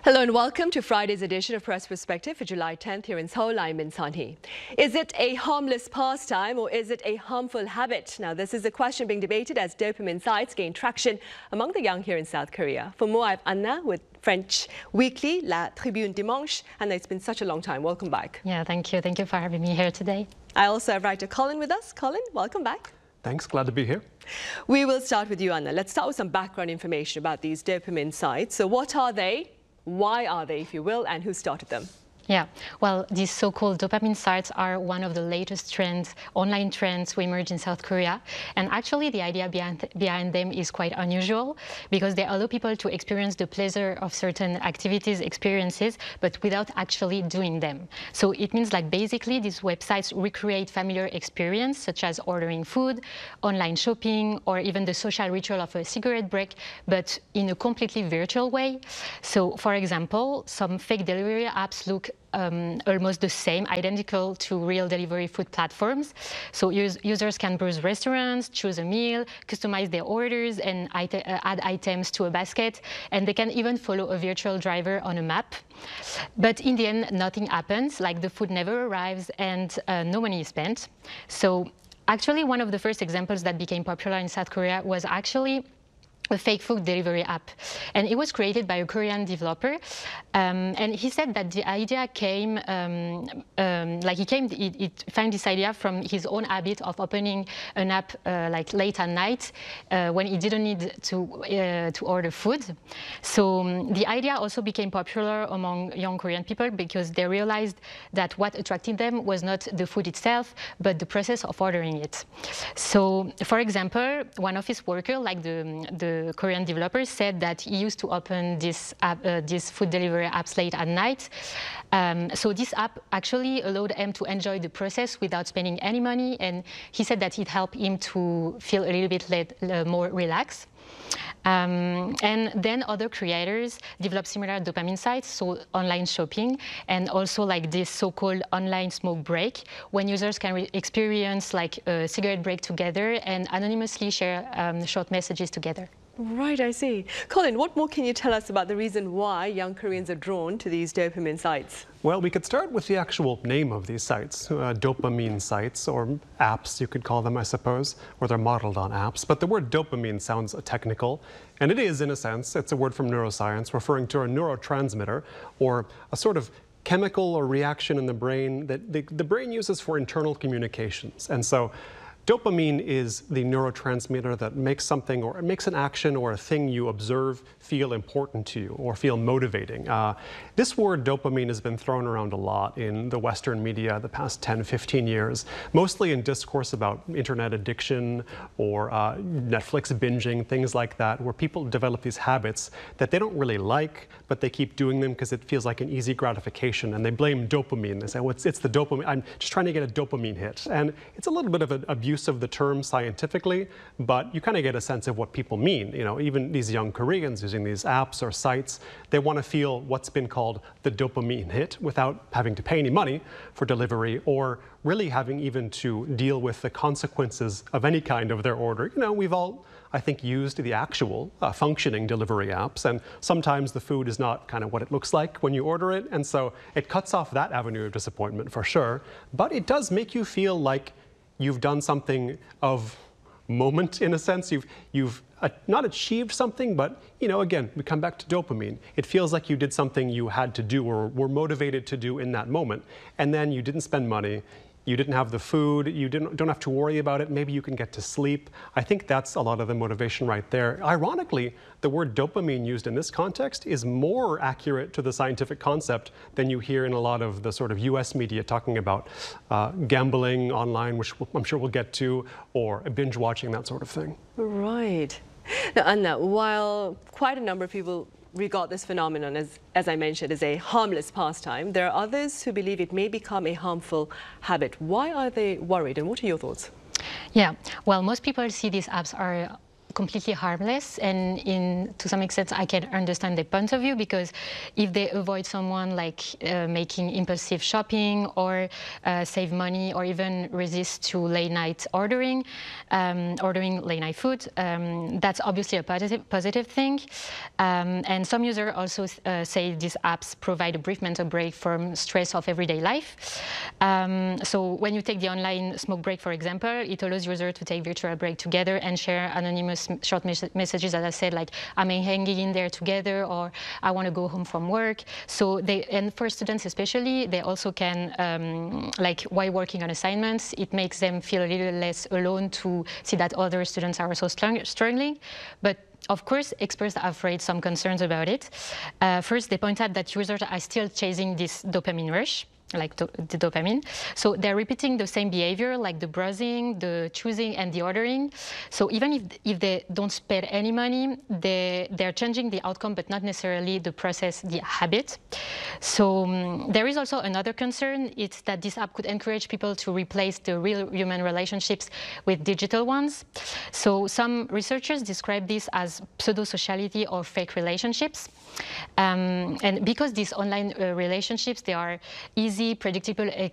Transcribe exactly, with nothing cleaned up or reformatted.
Hello and welcome to Friday's edition of Press Perspective for July tenth here in Seoul. I'm Min Sun-hee. Is it a harmless pastime or is it a harmful habit? Now, this is a question being debated as dopamine sites gain traction among the young here in South Korea. For more, I have Anna with French weekly La Tribune Dimanche. Anna, it's been such a long time. Welcome back. Yeah, thank you. Thank you for having me here today. I also have writer Colin with us. Colin, welcome back. Thanks, glad to be here. We will start with you, Anna. Let's start with some background information about these dopamine sites. So what are they? Why are they, if you will, and who started them? Yeah, well, these so-called dopamine sites are one of the latest trends, online trends to emerge in South Korea. And actually, the idea behind, behind them is quite unusual because they allow people to experience the pleasure of certain activities, experiences, but without actually doing them. So it means like basically these websites recreate familiar experience such as ordering food, online shopping, or even the social ritual of a cigarette break, but in a completely virtual way. So for example, some fake delivery apps look Um, almost the same, identical to real delivery food platforms. So us users can browse restaurants, choose a meal, customize their orders, and it uh, add items to a basket. And they can even follow a virtual driver on a map. But in the end, nothing happens, like the food never arrives and uh, no money is spent. So actually, one of the first examples that became popular in South Korea was actually a fake food delivery app, and it was created by a Korean developer. Um, and he said that the idea came, um, um, like he came, it, it found this idea from his own habit of opening an app uh, like late at night uh, when he didn't need to uh, to order food. So um, the idea also became popular among young Korean people because they realized that what attracted them was not the food itself, but the process of ordering it. So, for example, one of his workers, like the the The Korean developers, said that he used to open this app, uh, this food delivery apps late at night. Um, so this app actually allowed him to enjoy the process without spending any money, and he said that it helped him to feel a little bit let, uh, more relaxed. Um, and then other creators developed similar dopamine sites, so online shopping, and also like this so-called online smoke break, when users can re experience like a cigarette break together and anonymously share um, short messages together. Right, I see. Colin, what more can you tell us about the reason why young Koreans are drawn to these dopamine sites? Well, we could start with the actual name of these sites, uh, dopamine sites, or apps, you could call them, I suppose, or they're modeled on apps. But the word dopamine sounds technical, and it is, in a sense. It's a word from neuroscience referring to a neurotransmitter, or a sort of chemical or reaction in the brain that the, the brain uses for internal communications. And so dopamine is the neurotransmitter that makes something or makes an action or a thing you observe feel important to you or feel motivating. Uh, this word dopamine has been thrown around a lot in the Western media the past ten, fifteen years, mostly in discourse about internet addiction or uh, Netflix binging, things like that, where people develop these habits that they don't really like, but they keep doing them because it feels like an easy gratification, and they blame dopamine. They say, well, it's, it's the dopamine, I'm just trying to get a dopamine hit. And it's a little bit of an abuse of the term scientifically, but you kind of get a sense of what people mean. You know, even these young Koreans using these apps or sites, they want to feel what's been called the dopamine hit without having to pay any money for delivery or really having even to deal with the consequences of any kind of their order. You know, we've all, I think, used the actual uh, functioning delivery apps, and sometimes the food is not kind of what it looks like when you order it, and so it cuts off that avenue of disappointment for sure, but it does make you feel like you've done something of moment, in a sense. You've, you've uh, not achieved something, but, you know, again, we come back to dopamine. It feels like you did something you had to do or were motivated to do in that moment, and then you didn't spend money. You didn't have the food, you didn't, don't have to worry about it, maybe you can get to sleep. I think that's a lot of the motivation right there. Ironically, the word dopamine used in this context is more accurate to the scientific concept than you hear in a lot of the sort of U S media talking about uh, gambling online, which I'm sure we'll get to, or binge watching, that sort of thing. Right. Now, Anna, while quite a number of people regard this phenomenon as, as I mentioned, as a harmless pastime, there are others who believe it may become a harmful habit. Why are they worried, and what are your thoughts? Yeah, well, most people see these apps are completely harmless, and in to some extent I can understand their point of view, because if they avoid someone like uh, making impulsive shopping or uh, save money or even resist to late night ordering, um, ordering late night food, um, that's obviously a positive, positive thing. Um, and some users also uh, say these apps provide a brief mental break from stress of everyday life. Um, so when you take the online smoke break, for example, it allows users to take virtual break together and share anonymous short mes messages, as I said, like I'm hanging in there together, or I want to go home from work. So they, and for students especially, they also can, um, like while working on assignments, it makes them feel a little less alone to see that other students are also struggling. But of course, experts have raised some concerns about it. Uh, first, they point out that users are still chasing this dopamine rush, like do the dopamine. So they're repeating the same behavior, like the browsing, the choosing, and the ordering. So even if, if they don't spend any money, they, they're changing the outcome, but not necessarily the process, the habit. So um, there is also another concern. It's that this app could encourage people to replace the real human relationships with digital ones. So some researchers describe this as pseudo-sociality or fake relationships. Um, and because these online uh, relationships, they are easy, predictable,